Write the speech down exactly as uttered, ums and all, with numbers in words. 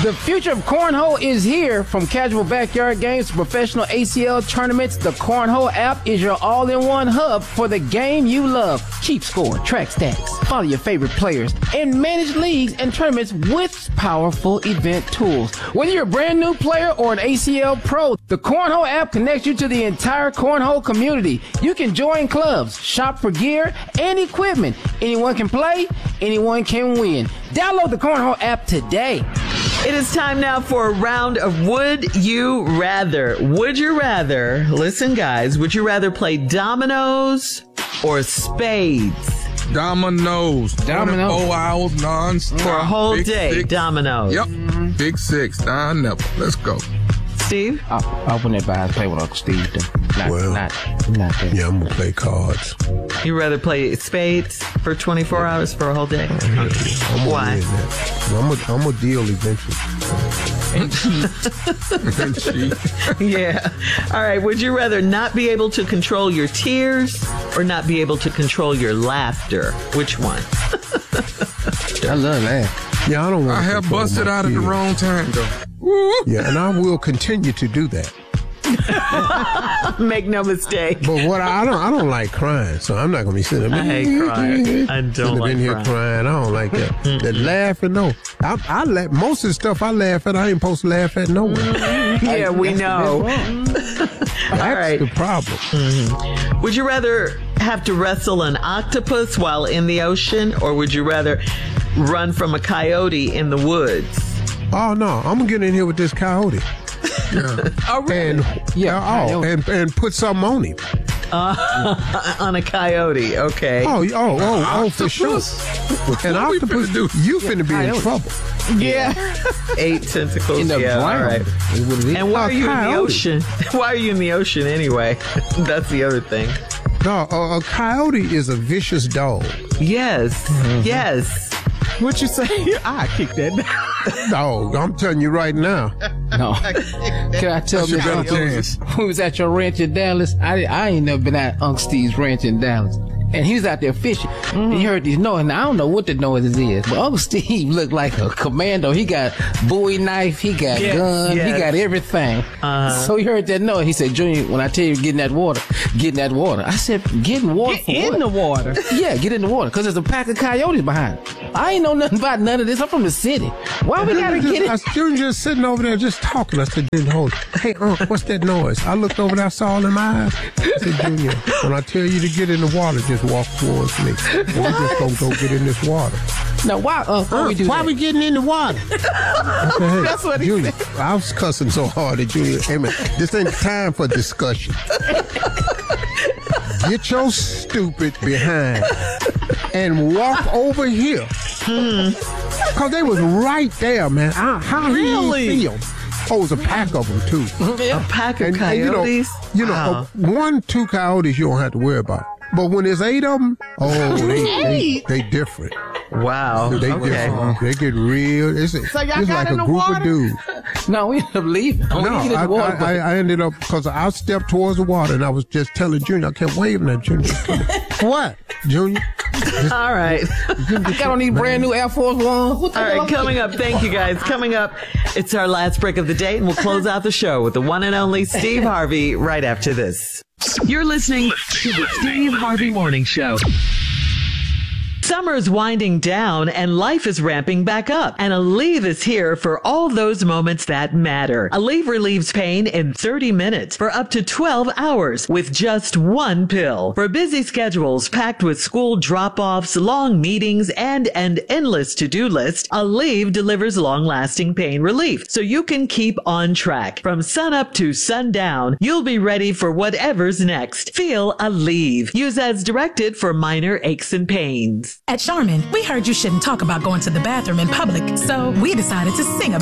The future of cornhole is here. From casual backyard games to professional A C L tournaments, the Cornhole app is your all-in-one hub for the game you love. Keep score, track stats, follow your favorite players, and manage leagues and tournaments with powerful event tools. Whether you're a brand new player or an A C L pro, the Cornhole app connects you to the entire cornhole community. You can join clubs, shop for gear and equipment. Anyone can play, anyone can win. Download the Cornhole app today. It is time now for a round of Would You Rather. Would you rather, listen guys, would you rather play dominoes or spades? Dominoes. Dominoes. Four hours non-stop. For a whole Big day, six. dominoes. Yep. Big six. Down never. Let's go. Steve? I, I wouldn't advise play with Uncle Steve, though. Not, Well, not, not that. Yeah, I'm gonna play cards. You rather play spades for twenty-four hours for a whole day? I'm gonna Why? win that. I'm gonna, I'm gonna deal eventually. And she- Yeah. All right. Would you rather not be able to control your tears or not be able to control your laughter? Which one? I love that. Yeah, I don't want. I have busted out at the wrong time, though. Woo. Yeah, and I will continue to do that. Make no mistake. But what I, I don't, I don't like crying, so I'm not gonna be sitting. I hate crying. I don't sitting like in here crying. crying. I don't like that. That laughing, no. I, I laugh. Most of the stuff I laugh at, I ain't supposed to laugh at nowhere. Yeah, we know. That's right. the problem. Would you rather have to wrestle an octopus while in the ocean, or would you rather run from a coyote in the woods? Oh no, I'm gonna get in here with this coyote. Yeah. Oh, really? And Yeah, oh, coyote. and and put something on him. Uh, on a coyote, okay. Oh, oh, oh, oh, for sure. Octopus? And What we octopus, finna do? you finna be in coyote. trouble. Yeah. Eight tentacles. In the yeah, all ground. right. Is what it is. And why A are you in the coyote. ocean? Why are you in the ocean anyway? That's the other thing. No, a, a coyote is a vicious dog. Yes. Yes. What you say? I kicked that down. Dog, I'm telling you right now. No. Can I tell That's your Mister better chance. We was at your ranch in Dallas. I, I ain't never been at Uncle Steve's ranch in Dallas. And he was out there fishing. And he heard these noises. Now, I don't know what the noises is, but Uncle Steve looked like a commando. He got Bowie knife, he got Yes, gun, yes. he got everything. Uh-huh. So he heard that noise. He said, Junior, when I tell you get in that water, get in that water. I said, get in water Get for in what? the water. Yeah, get in the water, because there's a pack of coyotes behind it. I ain't know nothing about none of this. I'm from the city. Why we gotta get I it? was Junior just sitting over there just talking. I said, Junior, hold it. Hey, Unc, what's that noise? I looked over there, I saw all in my eyes. I said, Junior, when I tell you to get in the water, just walk towards me. And we just gonna go get in this water. Now, why, uh, why we do Why that? we getting in the water? I said, hey, That's what he Junior, I was cussing so hard at Junior. Hey, man, this ain't time for discussion. Get your stupid behind and walk over here. Because they was right there, man. I, how Really? he feel? Oh, it was a pack of them, too. A pack of And, and you know, coyotes? you know Wow. uh, one, two coyotes you don't have to worry about. But when there's eight of them, oh, they, they, they different. Wow. They Okay. different. They get real. It's, So y'all it's got like in a the group water? of dudes. No, we ended up leaving. No, we didn't get I, in the water, I, but- I, I ended up, because I stepped towards the water and I was just telling Junior, I kept waving at Junior. What? Junior? All right. I got on these brand new Air Force One. What the All hell? right, coming up, thank you guys. Coming up, it's our last break of the day, and we'll close out the show with the one and only Steve Harvey right after this. You're listening to the Steve Harvey Morning Show. Summer is winding down and life is ramping back up. And Aleve is here for all those moments that matter. Aleve relieves pain in thirty minutes for up to twelve hours with just one pill. For busy schedules packed with school drop-offs, long meetings, and an endless to-do list, Aleve delivers long-lasting pain relief so you can keep on track. From sunup to sundown, you'll be ready for whatever's next. Feel Aleve. Use as directed for minor aches and pains. At Charmin, we heard you shouldn't talk about going to the bathroom in public, so we decided to sing about